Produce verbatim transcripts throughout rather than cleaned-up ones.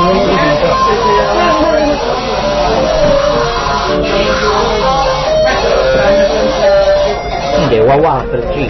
Quindi è wow per G.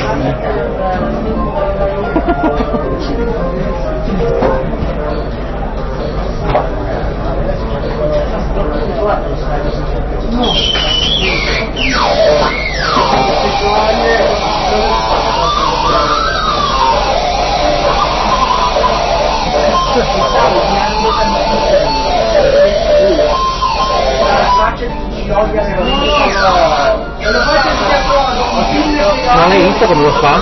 Ma l'hai visto come lo fa?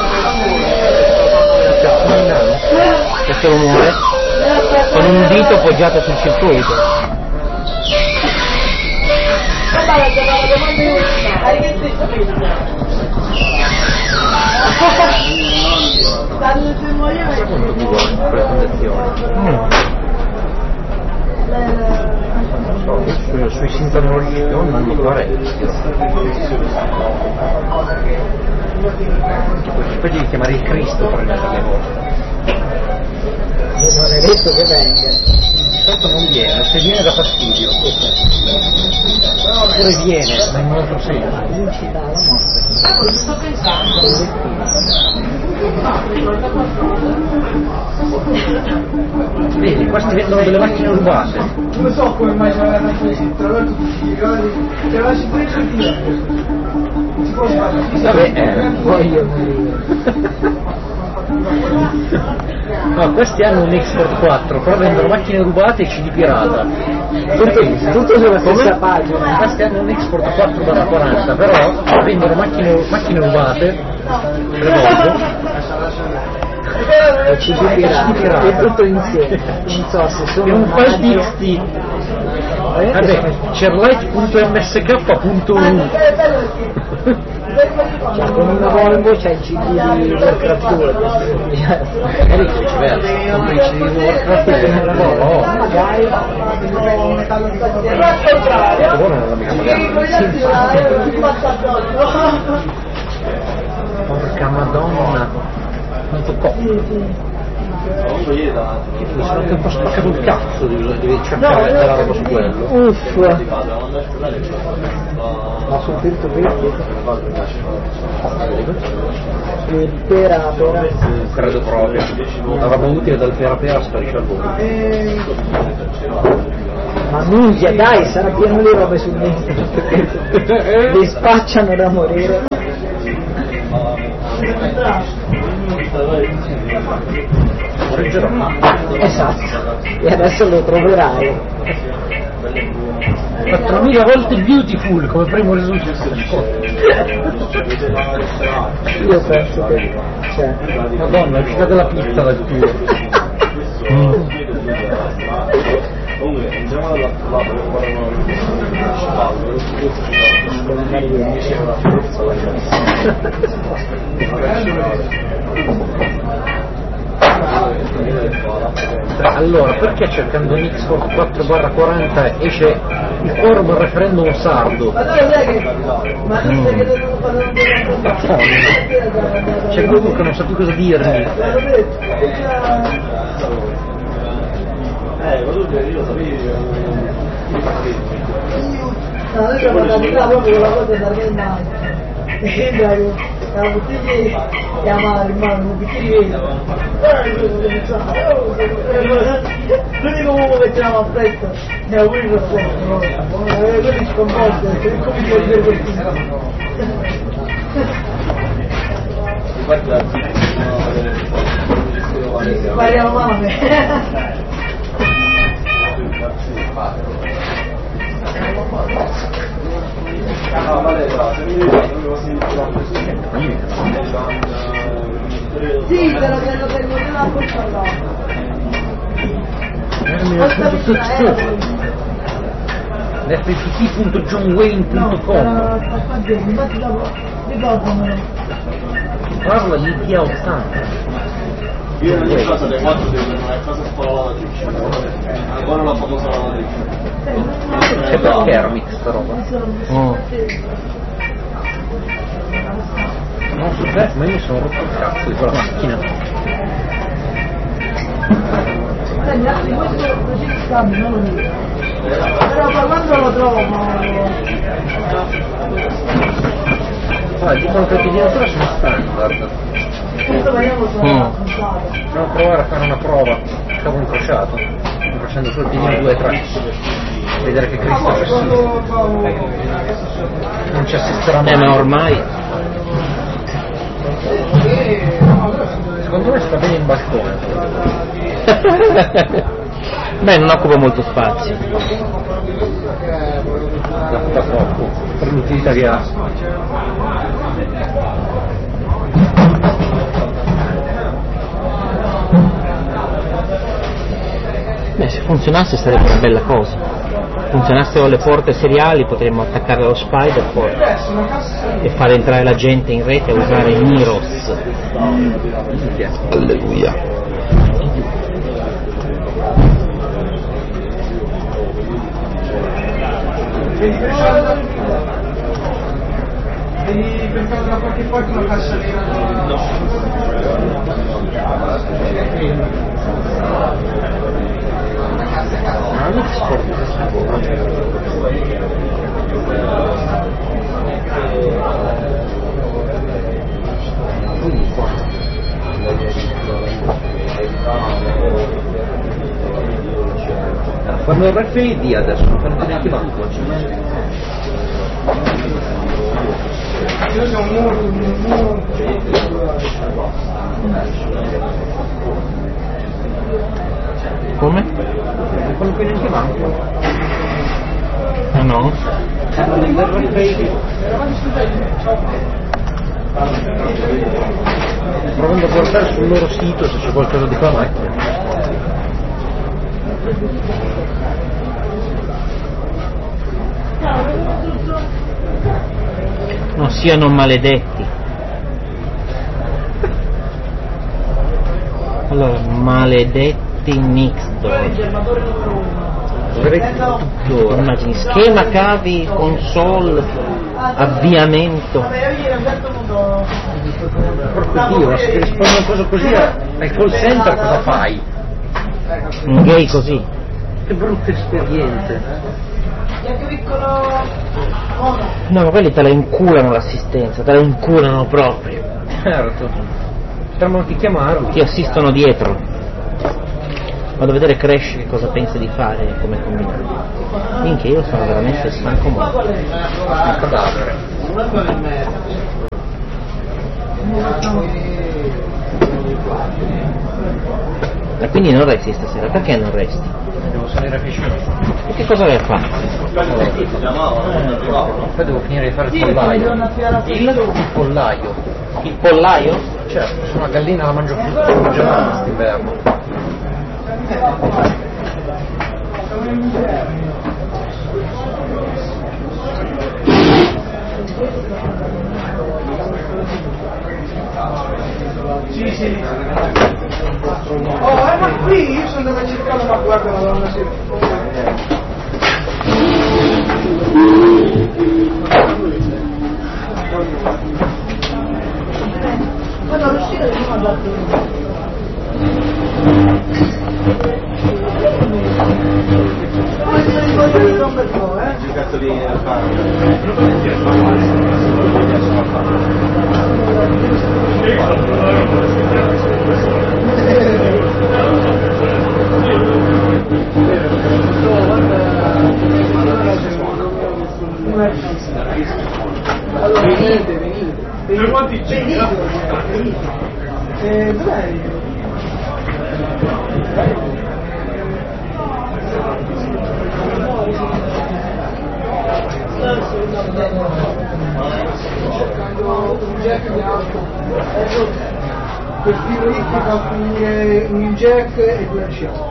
Questo lo muove con un dito appoggiato sul circuito. Mm. Sui sintonologici non mi pare. Poi devi chiamare il Cristo per mettere le volte. Non è detto che venga. Certo non viene, se viene da fastidio. Oppure viene, ma in un altro senso. Incita alla morte. Sto pensando. Vedi, questi vendono delle macchine rubate. Non so come mai c'è una così, tra l'altro tutti i gradi, c'è una sicurezza di non si può fare. Vabbè, eh, Voglio morire. no, questi hanno un Export quattro, però vendono macchine rubate e C D pirata. Tutto, tutto sulla stessa pagina. Questi hanno un Export quattro barra quaranta, però vendono macchine, macchine rubate, revolvo, E C D pirata. È tutto insieme. Non so se sono e un file omaggio. X T. Vabbè, Cerlight punto M S K punto U. Cioè, con una Volvo c'è il C D di Warcraft due. Magari viceversa, compri il C D di Warcraft e una Volvo. Oh, Magari. buono non l'ha mica pagato. Porca madonna, quanto costa. Mi sono anche un po' spaccato il cazzo di, di cercare della roba su quello. Uff. Ma sul filtro verde? Il pera pera. Credo proprio. La roba utile dal pera pera sparisce al volo. Ma minchia, dai, sarà pieno di robe sul internet. Li spacciano da morire. Correggerò. Esatto. E adesso lo troverai. quattromila volte beautiful come primo risultato. Io penso che. Cioè. Madonna, è uscita della pizza dal tuo. Mm. Allora, perché cercando un Export quattro barra quaranta esce il forum referendum sardo? Mm. C'è qualcuno che non sa più cosa dirmi. Eh, io sapevo. No, noi siamo andati là proprio con la cosa da me e sembra che la bottiglia chiama in mano un bicchiere di vino. L'unico uomo che c'eravamo appresso era quello che lo stesso, quelli sconvolti, perché come si può dire questo? Spariamo male. Sì, però che lo tengo io la porta F T P punto john wayne punto com. infatti dopo ricordamelo. Parla di T ottanta. Io in ogni casa dei quattro devo andare a casa a fare la lavatrice. Ancora la famosa lavatrice. C'è perché era mix sta roba? Oh. Non so te, ma io sono rotto il cazzo di quella macchina. Senti, questo scambio, non lo dico. Però poi quando lo trovo, poi dicono che le miniature sono standard. questo vediamo sono Mm. raccontato. Dobbiamo provare a fare una prova, stavo incrociato, incrociando solo il piedino due e tre. Vedere che Cristo non ci assisterà mai. Eh, ma ormai Secondo me sta bene in balcone. beh, non occupa molto spazio. Da, da poco, per l'utilitariato. Beh, se funzionasse sarebbe una bella cosa. Funzionassero le porte seriali, potremmo attaccare lo spider poi e fare entrare la gente in rete e usare i Miros. Alleluia. Devi pensare da qualche parte una cassa nera? Ma non si scorda questa quando il R F I D adesso non prende neanche manco. Io sono molto, molto. Come? Non fanno più neanche manco. Ah no? Il R F I D. Provando a guardare sul loro sito se c'è qualcosa di corretto. Non siano maledetti. Allora, maledetti Nixdor. Tuttora. Immagini, schema, cavi, console, avviamento. Vabbè, io ieri a un certo punto... Porco Dio, ma se ti rispondi a una cosa così al call center cosa fai? Un gay così. Che brutte esperienze. E anche piccolo... Mono. No, ma quelli te la inculano l'assistenza, te la inculano proprio. Certo. Potremmo anche chiamarlo. Ti assistono dietro. Vado a vedere Crash che cosa pensa di fare e come combinare. Minchia, io sono veramente stanco molto. Il cadavere. E quindi non resti stasera, perché non resti? Devo salire a piscina. E che cosa vai a fare? Poi devo finire di fare il pollaio. Il pollaio. Il pollaio? Certo, se una gallina la mangio più congelata quest'inverno. Sì, sì. Oh, eh, ma qui io sono andato a cercare, ma guarda la donna si... Ma non riuscire di mandarti come se ne voglio dire un bel po', eh? Cazzo di Allora venite, venite. Per quanti giri? Venite. Eh, dov'è? Cercando un jack di alto. Per tiro lì ti fa finire un jack e due ancient.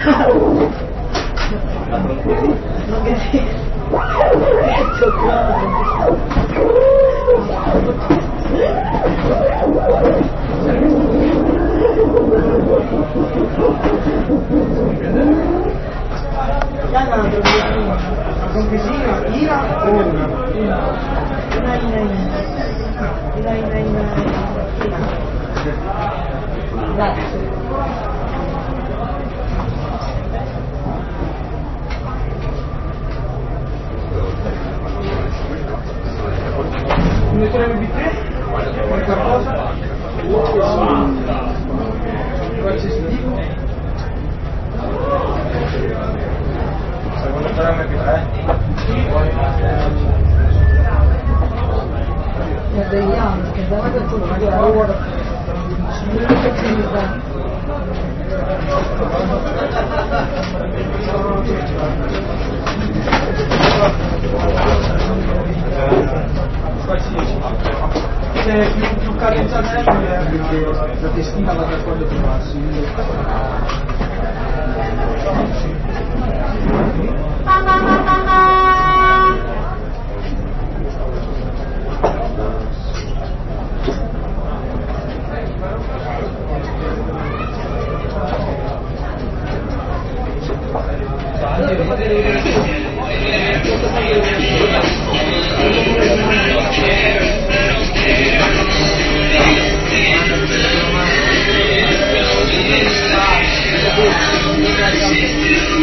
Non che si... Conquisina, Ira o una? Ina, ina, ina. Ina, ina, ina. Grazie. Un lettore M P tre? Qualcosa? Qualche C D? Secondo lettore M P tre? Ne vediamo, che da quando tu fai ora. Se più, più cadenza perché la testina va da quando ti passi.